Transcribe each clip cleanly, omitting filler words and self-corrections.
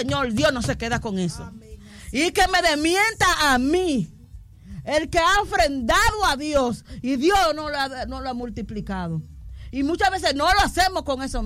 Señor, Dios no se queda con eso. Y que me desmienta a mí el que ha ofrendado a Dios y Dios no lo ha multiplicado. Y muchas veces no lo hacemos con esa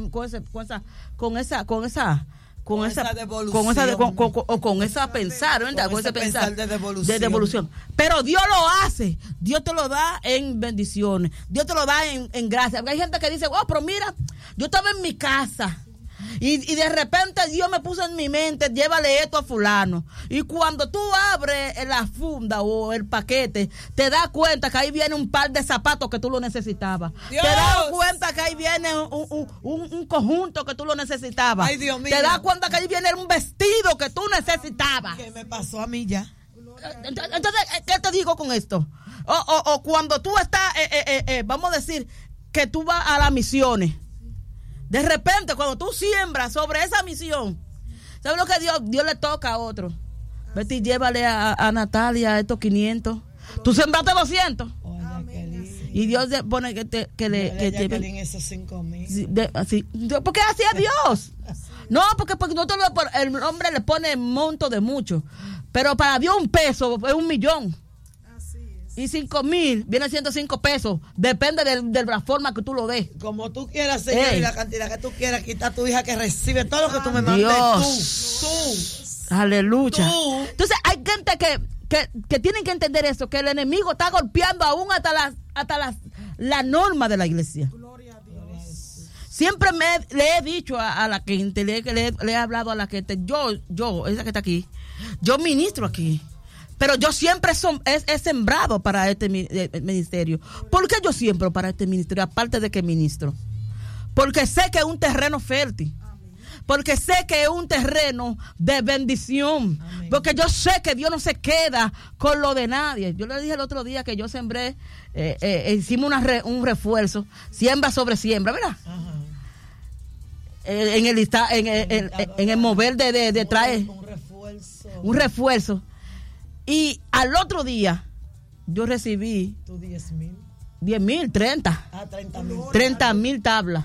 pensar, ¿verdad? Con ese pensar de devolución. Pero Dios lo hace. Dios te lo da en bendiciones. Dios te lo da en gracia. Porque hay gente que dice, pero mira, yo estaba en mi casa y de repente Dios me puso en mi mente, llévale esto a fulano. Y cuando tú abres la funda o el paquete, te das cuenta que ahí viene un par de zapatos que tú lo necesitabas. Dios. Te das cuenta que ahí viene un conjunto que tú lo necesitabas. Ay, Dios mío. Te das cuenta que ahí viene un vestido que tú necesitabas. ¿Qué me pasó a mí ya? Entonces, ¿qué te digo con esto? O cuando tú estás, vamos a decir, que tú vas a las misiones. De repente, cuando tú siembras sobre esa misión, ¿sabes lo que Dios le toca a otro? Vete y llévale a Natalia estos 500. Tú sembraste 200. Y Dios pone que le lleve esos 5,000. Sí, porque así es Dios. No, porque el hombre le pone monto de mucho. Pero para Dios un peso es 1,000,000. Y 5,000 viene siendo 5 pesos. Depende de la forma que tú lo des. Como tú quieras, Señor, y la cantidad que tú quieras. Quita a tu hija que recibe todo lo que tú me mandes. Tú. Aleluya. Entonces hay gente que tienen que entender eso, que el enemigo está golpeando aún hasta la norma de la iglesia. Gloria a Dios. Siempre le he dicho a la gente, le he hablado a la gente, yo, esa que está aquí, yo ministro aquí. Pero yo siempre he sembrado para este ministerio. ¿Por qué yo siembro para este ministerio? Aparte de que ministro. Porque sé que es un terreno fértil. Porque sé que es un terreno de bendición. Amén. Porque yo sé que Dios no se queda con lo de nadie. Yo le dije el otro día que yo sembré, hicimos un refuerzo. Siembra sobre siembra, ¿verdad? Ajá. En el mover de traer un refuerzo. Y al otro día yo recibí 10,000, 30. 30,000 tablas.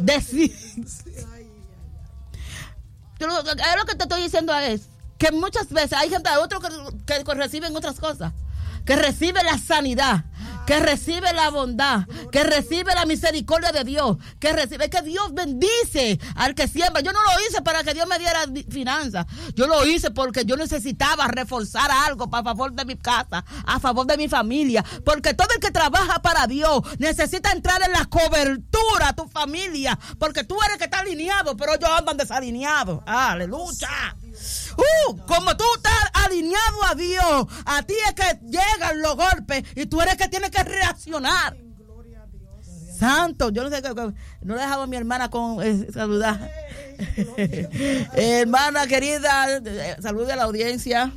Lo que te estoy diciendo es que muchas veces hay gente que reciben otras cosas, que recibe la sanidad, que recibe la bondad, que recibe la misericordia de Dios, que Dios bendice al que siembra. Yo no lo hice para que Dios me diera finanzas, yo lo hice porque yo necesitaba reforzar algo a favor de mi casa, a favor de mi familia, porque todo el que trabaja para Dios necesita entrar en la cobertura a tu familia, porque tú eres el que está alineado, pero ellos andan desalineados. Aleluya. Como tú estás alineado a Dios, a ti es que llegan los golpes y tú eres que tienes que reaccionar. Santo, yo no sé, no he dejado a mi hermana con saludar. Hermana querida, salude a la audiencia.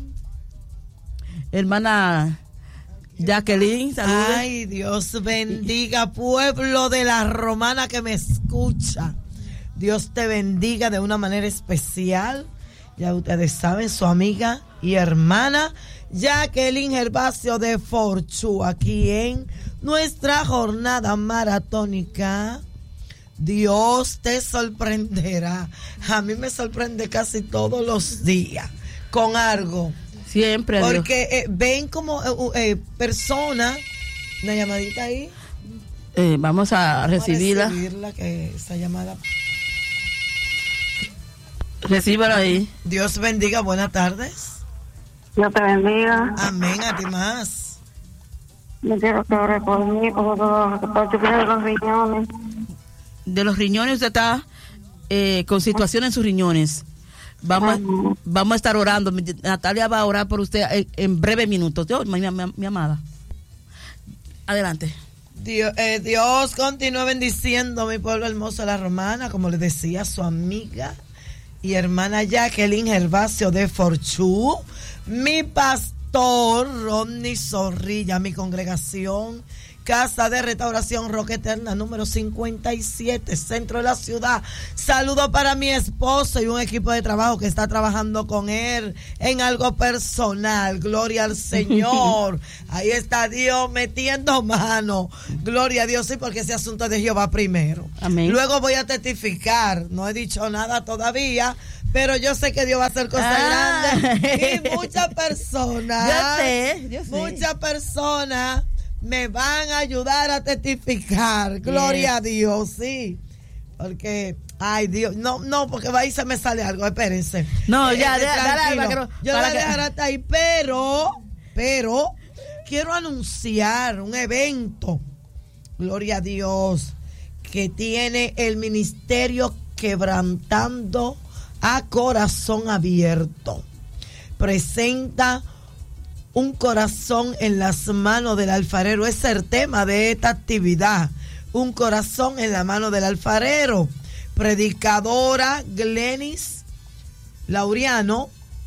Hermana Jacqueline, salude. Ay, Dios bendiga, pueblo de la Romana que me escucha. Dios te bendiga de una manera especial. Ya ustedes saben, su amiga y hermana Jacqueline Gervasio de Forchú, aquí en nuestra jornada maratónica. Dios te sorprenderá. A mí me sorprende casi todos los días con algo. Siempre. Porque ven como personas. Una llamadita ahí. Vamos a recibirla. Que esa llamada. Recíbala ahí. Dios bendiga, buenas tardes. Dios te bendiga. Amén, a ti más. Yo quiero que ore por mí, porque yo de los riñones. De los riñones usted está con situación en sus riñones. Vamos a estar orando. Natalia va a orar por usted en breves minutos. Mi amada. Adelante. Dios continúa bendiciendo a mi pueblo hermoso de la Romana, como le decía su amiga y hermana Jacqueline Gervasio de Forchú, mi pastor Rodney Zorrilla, mi congregación Casa de Restauración Roca Eterna número 57, centro de la ciudad. Saludo para mi esposo y un equipo de trabajo que está trabajando con él en algo personal. Gloria al Señor. Ahí está Dios metiendo mano. Gloria a Dios, sí, porque ese asunto es de Jehová primero. Amén. Luego voy a testificar. No he dicho nada todavía, pero yo sé que Dios va a hacer cosas grandes. Y muchas personas, yo sé. muchas personas me van a ayudar a testificar. Gloria a Dios, sí. Porque, ay Dios, no, porque va y se me sale algo, espérense. No, ya, tranquilo. Yo la voy a dejar hasta ahí, pero quiero anunciar un evento, gloria a Dios, que tiene el ministerio Quebrantando a Corazón Abierto. Presenta un corazón en las manos del alfarero. Ese es el tema de esta actividad. Un corazón en la mano del alfarero. Predicadora Glenis Laureano,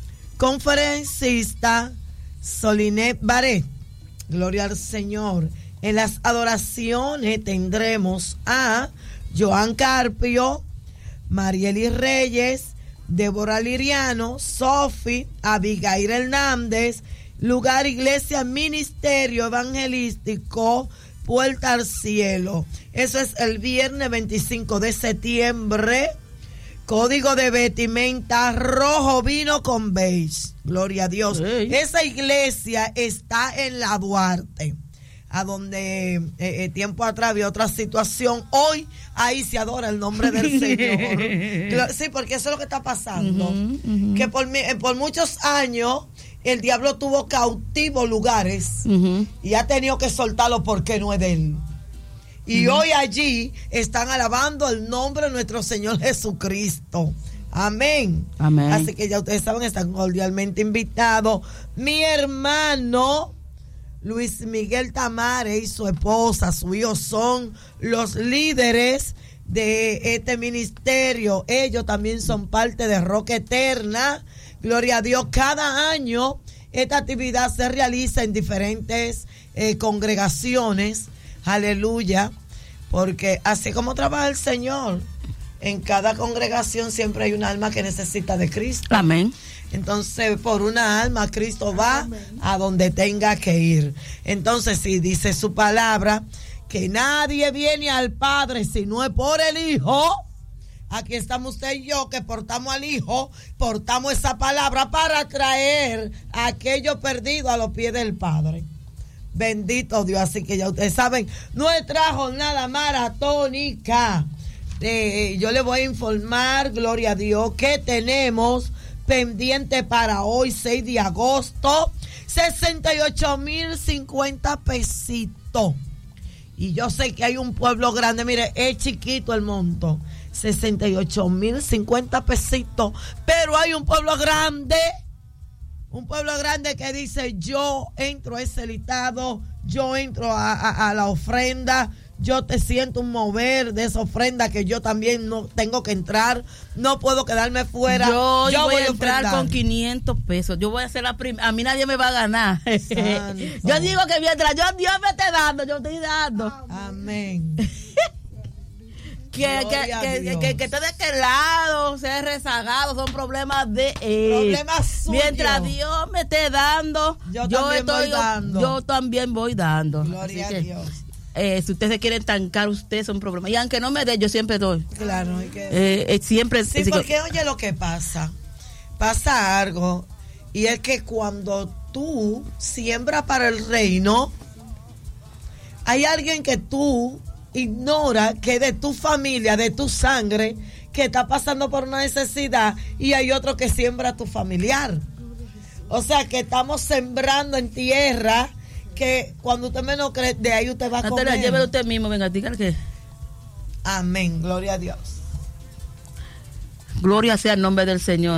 conferencista Solinet Barret. Gloria al Señor. En las adoraciones tendremos a Joan Carpio, Marieli Reyes, Débora Liriano, Sofi, Abigail Hernández, lugar Iglesia Ministerio Evangelístico Puerta al Cielo. Eso es el viernes 25 de septiembre. Código de vestimenta rojo vino con beige. Gloria a Dios. Hey. Esa iglesia está en la Duarte, a donde tiempo atrás había otra situación. Hoy ahí se adora el nombre del Señor. Sí, porque eso es lo que está pasando. Que por muchos años el diablo tuvo cautivo lugares y ha tenido que soltarlo porque no es de él. Y hoy allí están alabando el nombre de nuestro Señor Jesucristo. Amén. Amén. Así que ya ustedes saben, están cordialmente invitados. Mi hermano Luis Miguel Tamares y su esposa, su hijo, son los líderes de este ministerio. Ellos también son parte de Roca Eterna. Gloria a Dios. Cada año esta actividad se realiza en diferentes congregaciones. Aleluya. Porque así como trabaja el Señor, en cada congregación siempre hay un alma que necesita de Cristo. Amén. Entonces, por una alma, Cristo va a donde tenga que ir. Entonces, si dice su palabra, que nadie viene al Padre si no es por el Hijo. Aquí estamos usted y yo que portamos al Hijo, portamos esa palabra para traer a aquellos perdidos a los pies del Padre. Bendito Dios. Así que ya ustedes saben, nuestra jornada maratónica. Yo les voy a informar, gloria a Dios, que tenemos pendiente para hoy, 6 de agosto, 68,050 pesitos. Y yo sé que hay un pueblo grande, mire, es chiquito el monto, 68,050 pesitos, pero hay un pueblo grande que dice, yo entro a ese listado, yo entro a la ofrenda, yo te siento un mover de esa ofrenda que yo también no tengo que entrar, no puedo quedarme fuera. Yo voy a entrar con 500 pesos. Yo voy a hacer la primera. A mí nadie me va a ganar. Yo digo que mientras Dios me esté dando, yo estoy dando. Amén. Que esté de aquel lado, sea rezagado, son problemas de él. Problemas suyos. Mientras Dios me esté dando, yo también voy dando. Gloria a Dios. Si ustedes se quieren tancar, ustedes son problemas. Y aunque no me dé, yo siempre doy. Claro, hay que siempre. Sí, porque oye lo que pasa. Pasa algo. Y es que cuando tú siembras para el reino, hay alguien que tú ignora que de tu familia, de tu sangre, que está pasando por una necesidad, y hay otro que siembra a tu familiar. O sea que estamos sembrando en tierra que cuando usted menos cree, de ahí usted va a comer. Llévelo usted mismo, venga, dígale que. Amén, gloria a Dios. Gloria sea el nombre del Señor.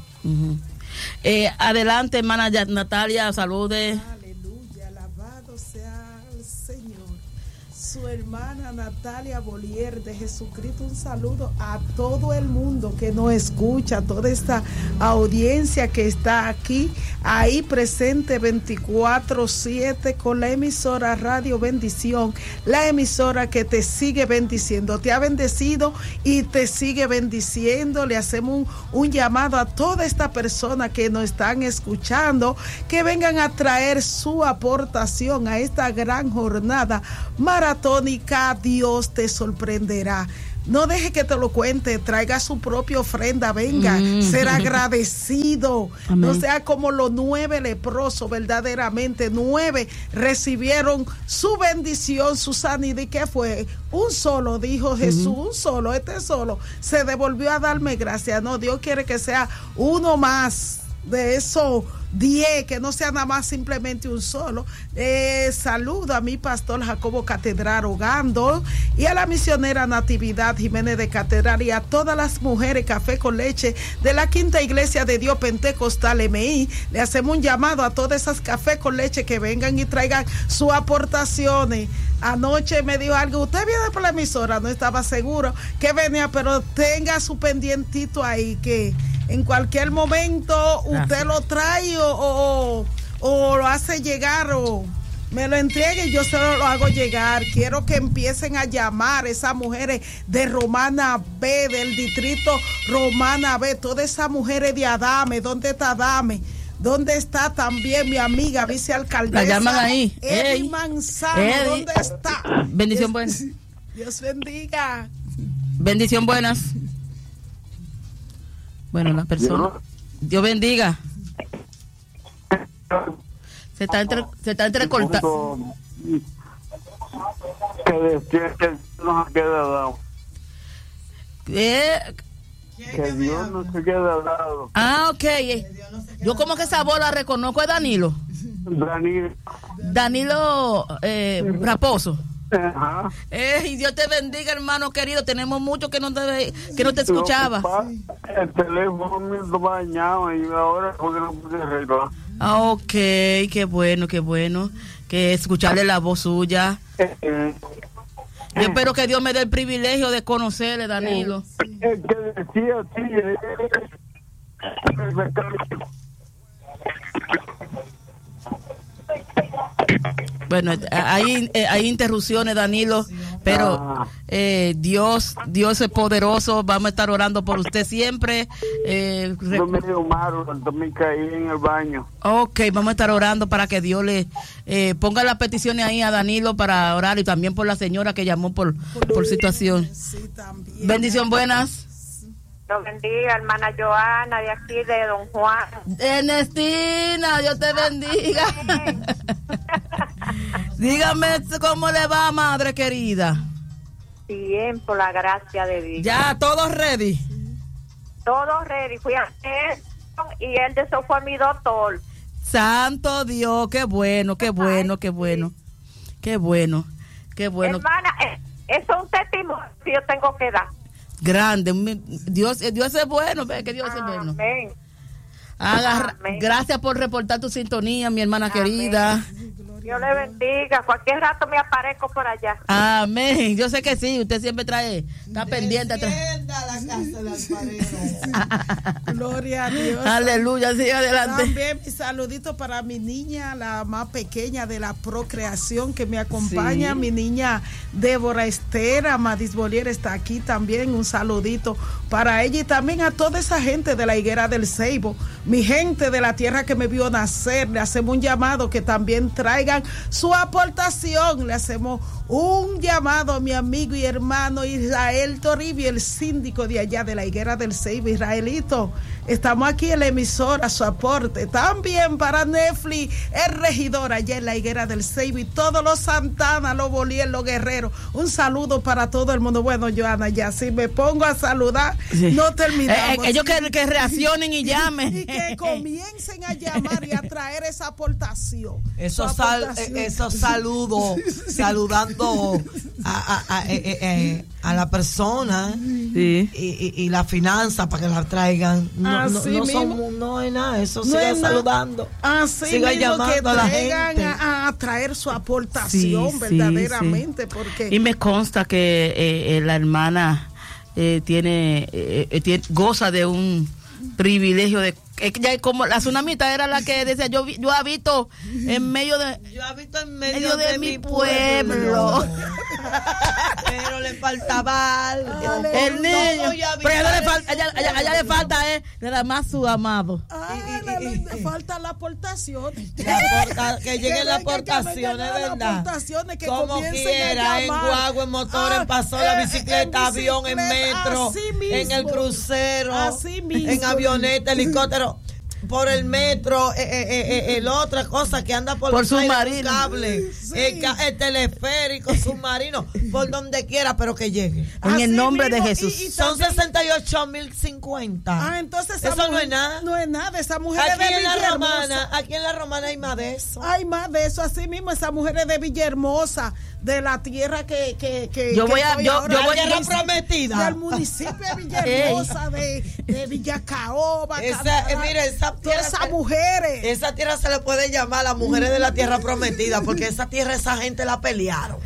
Adelante, hermana Natalia, salude. Aleluya, alabado sea el Señor. Su hermana Natalia Bollier de Jesucristo, un saludo a todo el mundo que nos escucha, toda esta audiencia que está aquí, ahí presente 24/7 con la emisora Radio Bendición, la emisora que te sigue bendiciendo, te ha bendecido y te sigue bendiciendo. Le hacemos un llamado a toda esta persona que nos están escuchando, que vengan a traer su aportación a esta gran jornada maratónica. Dios te sorprenderá. No deje que te lo cuente, traiga su propia ofrenda, venga, ser agradecido. Amén. No sea como los 9 leprosos, verdaderamente 9 recibieron su bendición, su sanidad. ¿Y qué fue? Un solo, dijo Jesús, un solo, solo se devolvió a darme gracias. No, Dios quiere que sea uno más de esos 10, que no sea nada más simplemente un solo. Saludo a mi pastor Jacobo Catedral Hogando y a la misionera Natividad Jiménez de Catedral y a todas las mujeres Café con Leche de la Quinta Iglesia de Dios Pentecostal MI. Le hacemos un llamado a todas esas Café con Leche que vengan y traigan sus aportaciones. Anoche me dijo algo, usted viene por la emisora, no estaba seguro que venía, pero tenga su pendientito ahí, que en cualquier momento usted lo trae o lo hace llegar o me lo entregue y yo se lo hago llegar. Quiero que empiecen a llamar esas mujeres de Romana B, del distrito Romana B, todas esas mujeres de Adame. ¿Dónde está Adame? ¿Dónde está también mi amiga vicealcaldesa? La llaman ahí. Eddie Manzano, ¿dónde está? Bendición buena. Dios bendiga. Bendición buenas. Bueno, la persona. Dios bendiga. Se está entrecortando. Que nos queda dado. Que Dios no se queda dado. Ah, ok. Yo como que esa voz la reconozco, es Danilo. Danilo Raposo. Ajá. Y Dios te bendiga, hermano querido. Tenemos mucho que no te escuchaba. El teléfono me bañaba y ahora porque no pude arreglar. Ah, ok, qué bueno que escucharle la voz suya. Yo espero que Dios me dé el privilegio de conocerle, Danilo. Que decía Bueno, hay interrupciones, Danilo, pero Dios es poderoso. Vamos a estar orando por usted siempre. No me dio malo, me caí en el baño. Ok, vamos a estar orando para que Dios le ponga las peticiones ahí a Danilo para orar y también por la señora que llamó por situación. Sí, también. Bendición buenas. Dios bendiga, hermana Joana, de aquí de Don Juan. Ernestina, Dios te bendiga. Dígame cómo le va, madre querida. Bien, por la gracia de Dios. Ya, todos ready. Todo ready. Fui a él y él de eso fue mi doctor. Santo Dios, qué bueno. Hermana, eso es un testimonio que yo tengo que dar. Grande, Dios es bueno, ve que Dios es bueno. Amén. Amén. Gracias por reportar tu sintonía, mi hermana querida. Dios le bendiga. Cualquier rato me aparezco por allá. Amén. Yo sé que sí, usted siempre está pendiente. La casa del alfarero. Gloria a Dios. Aleluya, sigue adelante. También mi saludito para mi niña, la más pequeña de la procreación que me acompaña, Sí. mi niña Débora Esther, Amadis Bolier está aquí también, un saludito para ella y también a toda esa gente de la Higuera del Ceibo, mi gente de la tierra que me vio nacer. Le hacemos un llamado que también traigan su aportación. Le hacemos un llamado a mi amigo y hermano Israel Toribio, el síndico de allá de la Higuera del Ceibo. Israelito, estamos aquí en la emisora, su aporte. También para Netflix, el regidor allá en la Higuera del Ceibo y todos los Santana, los Bolier, los Guerreros. Un saludo para todo el mundo. Bueno, Joana, ya si me pongo a saludar, Sí. no terminamos. Ellos que reaccionen y llamen. Y que comiencen a llamar y a traer esa aportación. Esos saludos, saludando a la persona Sí. y la finanza para que la traigan. No es nada, eso No siga es nada. saludando. Así Siga mismo llamando que a la traigan gente. a traer su aportación Sí, verdaderamente, sí. porque Y me consta que la hermana goza de un privilegio de ya como la tsunamita era la que decía yo habito en medio de Yo habito en medio de mi pueblo. Pero le faltaba algo. El niño. Pero ella le falta nada más su amado. Le falta la aportación. Que lleguen las aportaciones, ¿verdad? Como quiera, en guagua, en motor, en paso, la bicicleta, avión, en metro, en el crucero, en avioneta, helicóptero. Por el metro, el otra cosa que anda por submarino, cable, el teleférico, submarino, por donde quiera, pero que llegue. En el nombre de Jesús. Son 68,050. Entonces eso no es nada. No es nada. Esa mujer de Villahermosa. Aquí en la Romana hay más de eso. Hay más de eso. Así mismo, esas mujeres de Villahermosa, de la tierra que yo voy a tierra prometida, del municipio de Villahermosa, de Villacaoba, todas esas mujeres. Esa tierra se le puede llamar las mujeres de la tierra prometida, porque esa tierra, esa gente la pelearon.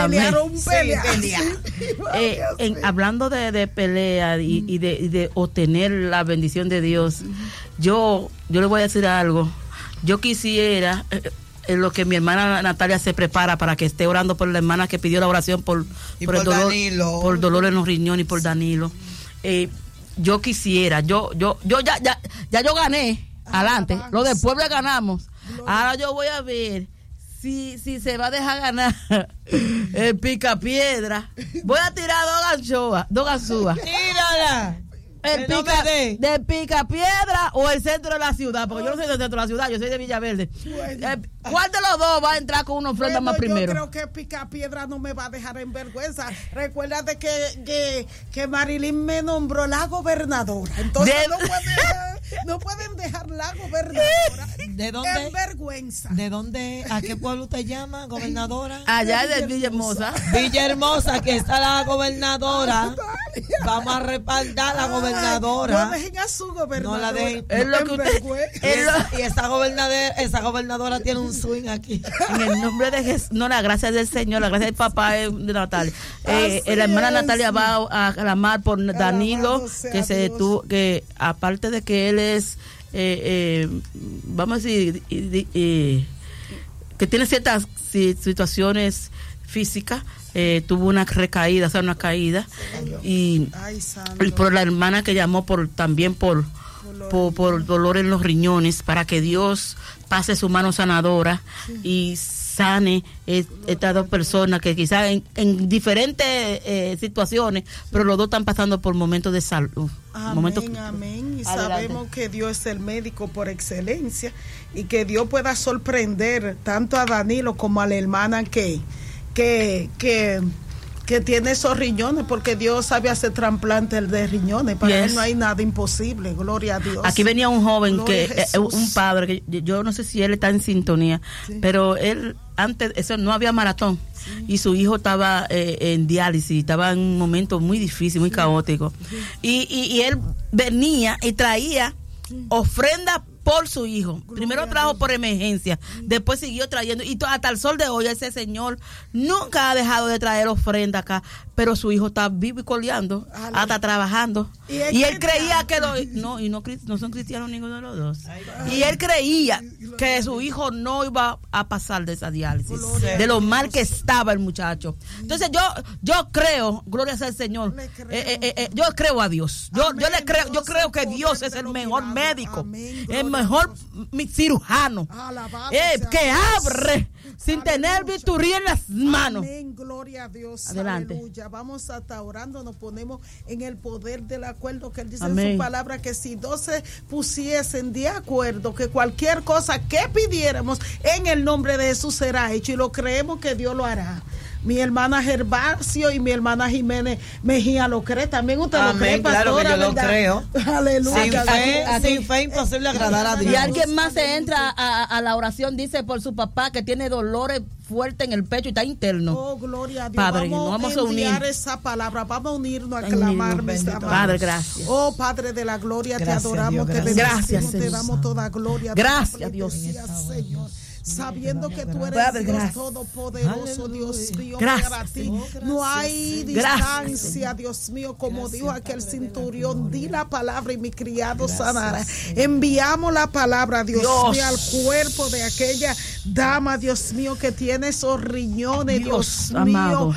Hablando de pelea y de obtener la bendición de Dios, yo le voy a decir algo. Yo quisiera lo que mi hermana Natalia se prepara para que esté orando por la hermana que pidió la oración por el dolor, por dolor en los riñones y por Danilo. Yo quisiera, yo gané adelante, lo del pueblo ganamos. Ahora yo voy a ver si se va a dejar ganar el Picapiedra. Voy a tirar dos ganzúas. Tírala. De Picapiedra o el centro de la ciudad, porque yo no soy del centro de la ciudad, yo soy de Villaverde. ¿Cuál de los dos va a entrar con una ofrenda más primero? Yo creo que Picapiedra no me va a dejar en vergüenza. Recuérdate que Marilyn me nombró la gobernadora, entonces no pueden dejar la gobernadora. ¿De dónde? En vergüenza. ¿De dónde? ¿A qué pueblo te llama, gobernadora? Allá de Villahermosa. Villahermosa, que está la gobernadora. Vamos a respaldar a la gobernadora. No dejen a su gobernadora. No la dejen. Es lo que usted, y esa gobernadora tiene un swing aquí. En el nombre de Jesús. No, la gracia del Señor, la gracia del papá de Natalia. La hermana Natalia va a clamar por Danilo, que aparte de que él es, vamos a decir, que tiene ciertas situaciones físicas. Tuvo una recaída, una caída, y por la hermana que llamó también por dolor en los riñones, para que Dios pase su mano sanadora y sane estas dos personas que quizás en diferentes situaciones, pero los dos están pasando por momentos de salud. Amén. Y sabemos que Dios es el médico por excelencia, y que Dios pueda sorprender tanto a Danilo como a la hermana que tiene esos riñones, porque Dios sabe hacer trasplantes de riñones. Para él no hay nada imposible, gloria a Dios. Aquí venía un joven, un padre, que yo no sé si él está en sintonía, pero él antes eso no había maratón, y su hijo estaba en diálisis, estaba en un momento muy difícil, muy caótico, y él venía y traía ofrenda por su hijo. Primero trajo por emergencia, después siguió trayendo, y hasta el sol de hoy ese señor nunca ha dejado de traer ofrenda acá, pero su hijo está vivo y coleando, hasta trabajando, y él creía que no son cristianos ninguno de los dos, y él creía que su hijo no iba a pasar de esa diálisis, de lo mal que estaba el muchacho. Entonces yo creo, gloria sea al Señor, yo creo a Dios, yo creo que Dios es el mejor médico, el mejor cirujano, que abre sin tener bisturí en las manos. Amén, gloria a Dios. Adelante. Aleluya. Vamos a estar orando, nos ponemos en el poder del acuerdo, que él dice Amén. en su palabra que si dos se pusiesen de acuerdo, que cualquier cosa que pidiéramos en el nombre de Jesús será hecho, y lo creemos que Dios lo hará. Mi hermana Gervasio y mi hermana Jiménez Mejía lo cree. También usted lo cree, pastora. Claro que yo lo ¿verdad? creo. Aleluya. Sin fe imposible agradar a Dios. Y alguien más se entra a la oración, dice por su papá que tiene dolores fuertes en el pecho y está interno. Oh, gloria a Dios. Padre, vamos a enviar esa palabra, vamos a unirnos a clamar, mis amados. Padre, gracias. Oh, Padre de la gloria, Gracias, te adoramos, Dios, te gracias. bendecimos, te damos toda gloria. Gracias, Dios. Señor. sabiendo que tú eres Padre, Dios gracias. todopoderoso, Dios mío, Gracias, para ti Señor. no hay Gracias, distancia, Dios mío, como dijo aquel centurión, di la palabra y mi criado sanará. Enviamos la palabra, Dios mío, al cuerpo de aquella dama, Dios mío, que tiene esos riñones, Dios mío, amado,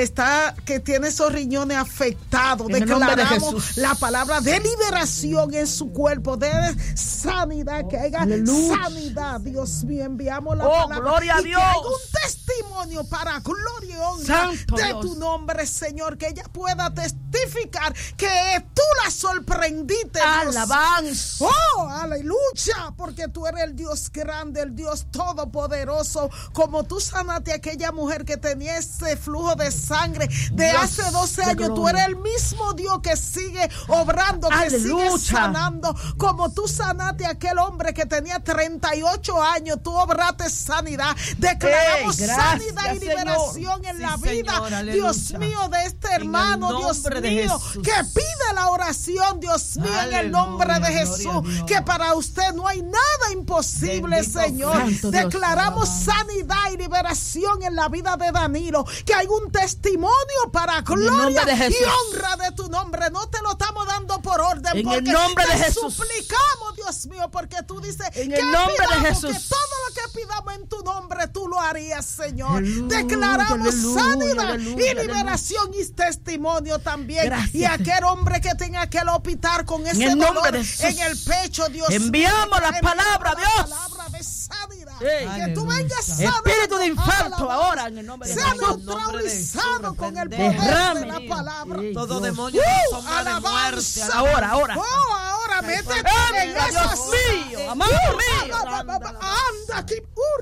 que tiene esos riñones afectados. En el nombre de Declaramos Jesús. la palabra de liberación en su cuerpo, de sanidad, que haya Aleluya. sanidad, Dios mío. Enviamos la Oh, palabra gloria a y que Dios. haya un testimonio para gloria y honra Santo de Dios. tu nombre, Señor, que ella pueda testificar que tú la sorprendiste, Dios. Alabanza. Oh, aleluya, porque tú eres el Dios grande, el Dios todopoderoso, como tú sanaste a aquella mujer que tenía ese flujo de sangre de Dios hace 12 de años. Tú gloria. eres el mismo Dios que sigue obrando, que Aleluya. sigue sanando, como tú sanaste a aquel hombre que tenía 38 años, tú obraste sanidad. Declaramos Ey, gracias, sanidad y liberación en Sí, la Señor, vida, aleluya. Dios mío, de este hermano, Dios nombre de mío, Jesús. que pide la oración, Dios mío, en el Aleluya, nombre de gloria a Jesús, Dios. que para usted no hay nada imposible, Bendito Señor. Santo Dios. Declaramos sanidad y liberación en la vida de Danilo, que hay un testimonio para gloria nombre de y Jesús. honra de tu nombre. No te lo estamos dando por orden, En porque el nombre de te Jesús. suplicamos, Dios mío, porque tú dices En que el nombre de pidamos, Jesús. que todo lo que pidamos en tu nombre tú lo harías, Señor. Aleluya, Declaramos aleluya, sanidad aleluya, y liberación y testimonio también. Gracias. Y aquel hombre que tenga que hospital con ese el nombre dolor de Jesús. en el pecho, Dios Enviamos mío, la palabra, enviamos Dios. la palabra de sanidad. Ey. Que tú vengas Aleluya. sanando. Espíritu de infarto Alabanza. ahora en el nombre de Sea Jesús. neutralizado con el Derrame. poder de la palabra. Ey, Todo Dios. demonio de sombra de Alabanza. muerte. Ahora. Oh, ahora métete en Entra, esa Dios mío, amado mío. Anda aquí,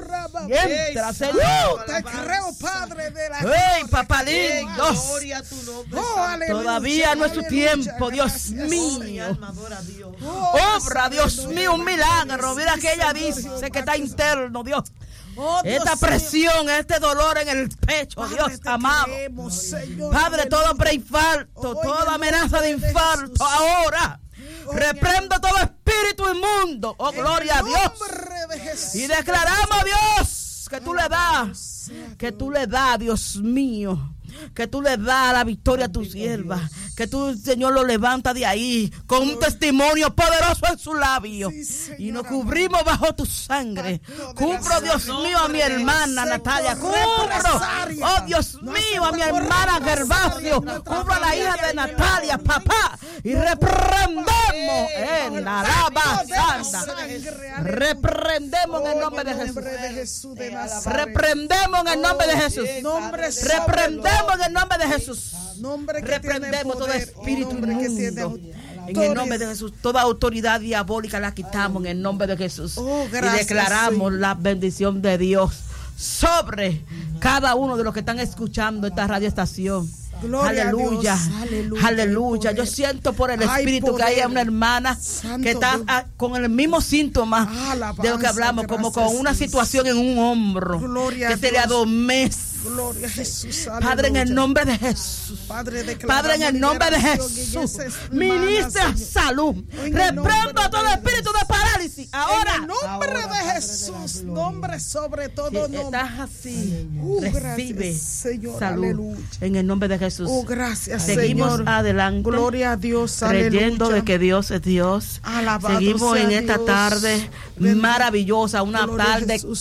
Entra, Señor. te creo, Padre de la Ey, papá Ey, lindo. gloria a tu nombre. Oh, Santo. aleluya, Todavía no es su aleluya, tiempo, Dios gracias, mío. Mi alma adora a Dios. Obra, Dios mío, un milagro. Mira que ella dice que está interno, Dios. Oh, Dios Esta mío. presión, este dolor en el pecho, Padre, Dios te amado. creemos, Señor, Padre, todo aleluya. preinfarto, Oh, en toda el amenaza de nombre de infarto, Jesús. ahora. Oh, Reprendo todo espíritu inmundo. Oh, gloria a Dios. En el nombre de Jesús. Y declaramos, Dios, que tú le das, que tú le das, Dios mío, que tú le das la victoria a tu sierva, que tú, Señor, lo levanta de ahí con un testimonio poderoso en su labio. Sí, Señor, Y nos cubrimos bajo tu sangre. Pacto de Cubro, la Dios sangre. mío, a mi hermana Se Natalia. corre Cubro, represalia. oh Dios No mío, a mi hacemos hermana represalia Gervasio. en nuestra Cubro a la hija de familia. Natalia, papá. Y reprendemos en la lava santa. Reprendemos en el nombre de Jesús. de Jesús de Nazaret. Reprendemos en el nombre de Jesús. Nombre Reprendemos en el nombre de Jesús. Nombre que tiene Reprendemos todo poder, espíritu nombre que tiene inmundo. En el nombre de Jesús, toda autoridad diabólica la quitamos en el nombre de Jesús. Oh, y gracias, declaramos Señor. la bendición de Dios sobre cada uno de los que están escuchando esta radioestación. Gloria a Aleluya, Dios, aleluya, aleluya. hay Yo poder. siento por el Hay Espíritu que poder. hay una hermana Santo que está Dios. con el mismo síntoma Alabanza, de lo que hablamos, como con gracias, una Jesús. situación en un hombro Gloria que a se le Dios. adormece. Gloria a Jesús. Padre, en el aleluya. nombre de Jesús. Padre, Padre, en el nombre de declaramos Jesús, liberación en esa hermana, ministra Señor. salud. En el Reprendo nombre todo de espíritu de parálisis. Ahora, En el nombre de Jesús, nombre sobre todo si nombre. estás así, Gracias, recibe Señor, salud aleluya. en el nombre de Jesús. Oh, gracias, Seguimos Señor. adelante, Gloria a Dios, creyendo aleluya. de que Dios es Dios. Alabado Seguimos sea en esta Dios. tarde Bendito. maravillosa, una Gloria a tarde Jesús.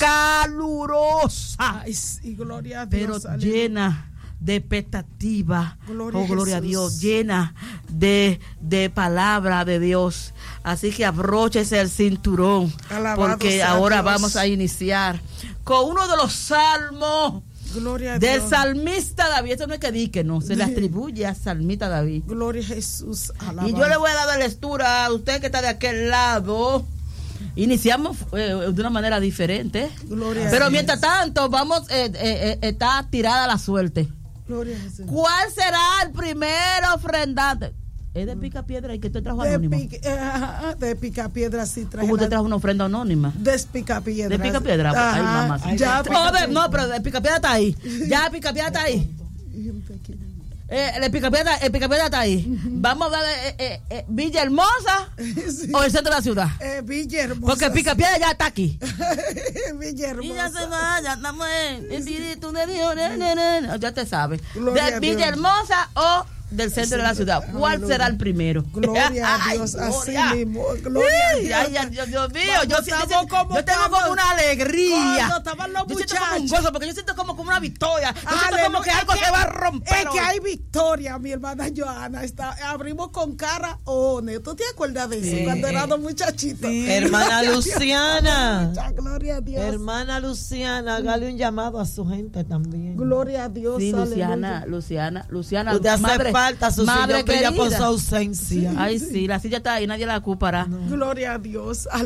calurosa, Ay, sí, gloria a pero Dios, aleluya. llena de expectativa. Gloria Oh, a gloria a Jesús. Dios, llena de palabra de Dios. Así que abróchese el cinturón, Alabado porque sea ahora Dios. vamos a iniciar con uno de los salmos Gloria a del Dios. salmista David. Esto no es que di que no, se le atribuye al salmista David. Gloria a Jesús. Y yo le voy a dar la lectura a usted que está de aquel lado. Iniciamos de una manera diferente. Gloria a Pero Dios. mientras tanto, vamos, está tirada la suerte. Gloria a Jesús. ¿Cuál será el primer ofrendante? Es de Picapiedra y que usted trajo anónimo. De Picapiedra sí traje. ¿Cómo usted la- trajo una ofrenda anónima? De Picapiedra. ¿De Picapiedra? Ajá. Ay, mamá. Ya, No, pero de Picapiedra está ahí. Ya Picapiedra está ahí. el Picapiedra está ahí. Vamos a ver Villa Hermosa Sí. o el centro de la ciudad. Villa Hermosa. Porque Picapiedra ya está aquí. Villa Y ya se Hermosa. va, ya estamos en espíritu de Dios. Ya te sabes. Gloria De a Villa Dios. Hermosa o del centro de la ciudad. ¿Cuál Aleluya. será el primero? Gloria a Ay, Dios, gloria. así mismo. Gloria a Ay, Dios. ay, Dios mío, Cuando yo estamos como tengo como cuando- una alegría. cuando estaban los Yo siento como un muchachos. gozo, porque yo siento como una victoria. Yo siento Aleluya. como que algo Es se va a romper. Es que hoy. hay victoria, mi hermana Joana. Abrimos con cara ¿Tú te acuerdas de eso? Sí. Cuando éramos muchachitos. Hermana Luciana. Mucha gloria a Dios. Hermana Luciana, hágale un llamado a su gente también. Gloria a Dios. Sí, aleluya. Usted hace madre, falta, su madre silla brilla por su querida. ausencia. Ay, sí, la silla está ahí, nadie la ocupará. Gloria a Dios.